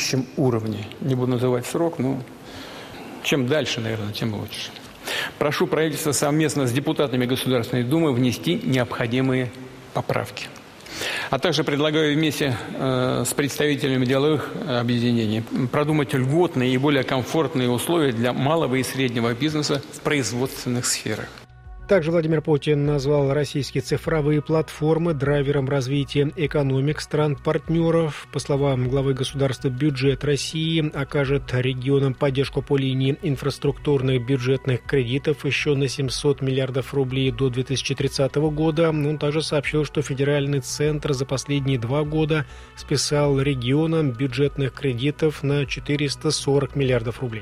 высшем уровне. Не буду называть срок, но чем дальше, наверное, тем лучше. Прошу правительство совместно с депутатами Государственной Думы внести необходимые поправки. А также предлагаю вместе с представителями деловых объединений продумать льготные и более комфортные условия для малого и среднего бизнеса в производственных сферах. Также Владимир Путин назвал российские цифровые платформы драйвером развития экономик стран-партнеров. По словам главы государства, бюджет России окажет регионам поддержку по линии инфраструктурных бюджетных кредитов еще на 700 миллиардов рублей до 2030 года. Он также сообщил, что федеральный центр за последние 2 года списал регионам бюджетных кредитов на 440 миллиардов рублей.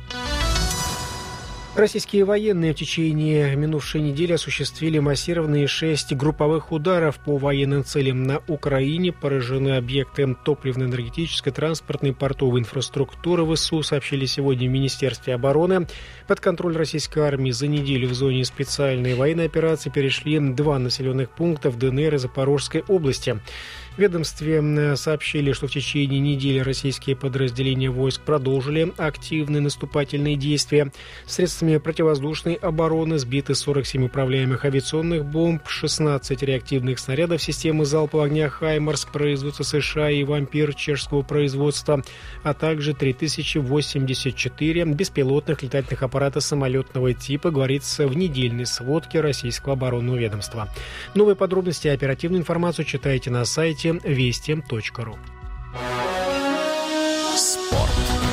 Российские военные в течение минувшей недели осуществили массированные 6 групповых ударов по военным целям на Украине. Поражены объекты топливно-энергетической, транспортной, портовой инфраструктуры. ВСУ сообщили сегодня в Министерстве обороны. Под контроль российской армии за неделю в зоне специальной военной операции перешли 2 населенных пункта в ДНР и Запорожской области. В ведомстве сообщили, что в течение недели российские подразделения войск продолжили активные наступательные действия. Средствами противовоздушной обороны сбиты 47 управляемых авиационных бомб, 16 реактивных снарядов системы залпового огня «Хаймарс» производства США и «Вампир» чешского производства, а также 3084 беспилотных летательных аппарата самолетного типа, говорится в недельной сводке российского оборонного ведомства. Новые подробности и оперативную информацию читайте на сайте вести.ру. Спорт.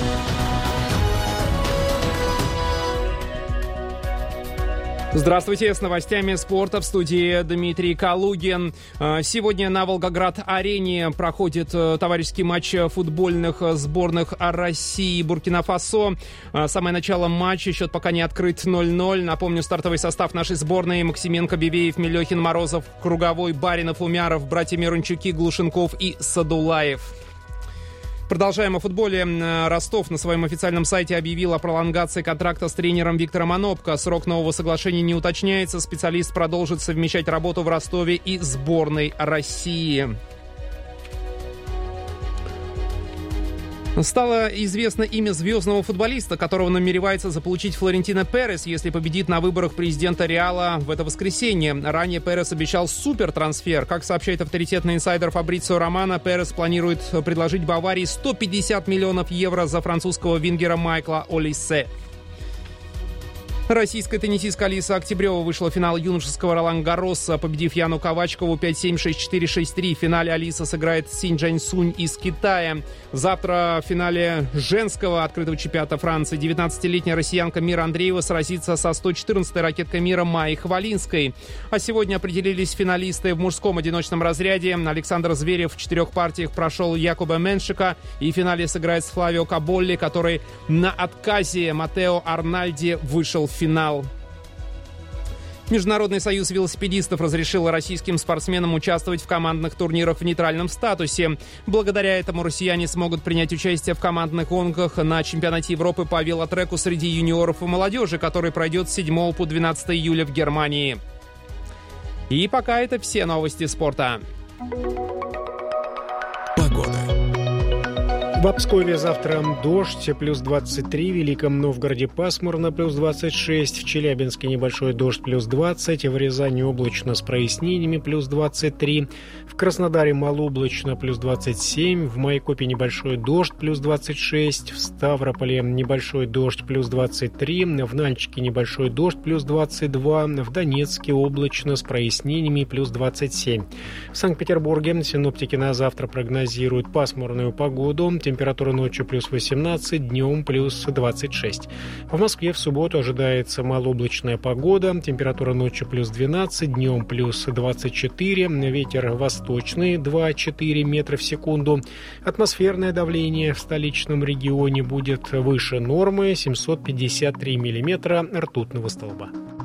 Здравствуйте, с новостями спорта в студии Дмитрий Калугин. Сегодня на Волгоград-арене проходит товарищеский матч футбольных сборных России и Буркина-Фасо. Самое начало матча, счет пока не открыт, 0-0. Напомню, стартовый состав нашей сборной: Максименко, Бебеев, Мелехин, Морозов, Круговой, Баринов, Умяров, братья Мирончуки, Глушенков и Садулаев. Продолжаем о футболе. Ростов на своем официальном сайте объявил о пролонгации контракта с тренером Виктором Анопко. Срок нового соглашения не уточняется. Специалист продолжит совмещать работу в Ростове и сборной России. Стало известно имя звездного футболиста, которого намеревается заполучить Флорентино Перес, если победит на выборах президента Реала в это воскресенье. Ранее Перес обещал супертрансфер. Как сообщает авторитетный инсайдер Фабрицио Романо, Перес планирует предложить Баварии 150 миллионов евро за французского вингера Майкла Олисе. Российская теннисистка Алиса Октябрева вышла в финал юношеского Ролан-Гарроса, победив Яну Ковачкову 5-7, 6-4, 6-3. В финале Алиса сыграет с Синь Джань-Сунь из Китая. Завтра в финале женского открытого чемпионата Франции 19-летняя россиянка Мира Андреева сразится со 114-й ракеткой мира Майей Хвалинской. А сегодня определились финалисты в мужском одиночном разряде. Александр Зверев в 4 партиях прошел Якуба Меншика и в финале сыграет с Флавио Каболли, который на отказе Матео Арнальди вышел в финал. Международный союз велосипедистов разрешил российским спортсменам участвовать в командных турнирах в нейтральном статусе. Благодаря этому россияне смогут принять участие в командных гонках на чемпионате Европы по велотреку среди юниоров и молодежи, который пройдет с 7 по 12 июля в Германии. И пока это все новости спорта. Погода. В Обскове завтра дождь, плюс 23, в Великом Новгороде пасмурно, плюс 26, в Челябинске небольшой дождь, плюс 20, в Рязани облачно с прояснениями, плюс 23, в Краснодаре малооблачно, плюс 27, в Майкопе небольшой дождь, плюс 26, в Ставрополе небольшой дождь, плюс 23, в Нальчике небольшой дождь, плюс 22, в Донецке облачно с прояснениями, плюс 27. В Санкт-Петербурге синоптики на завтра прогнозируют пасмурную погоду, температура ночью плюс 18, днем плюс 26. В Москве в субботу ожидается малооблачная погода, температура ночью плюс 12, днем плюс 24, ветер восточный 2-4 метра в секунду. Атмосферное давление в столичном регионе будет выше нормы 753 миллиметра ртутного столба.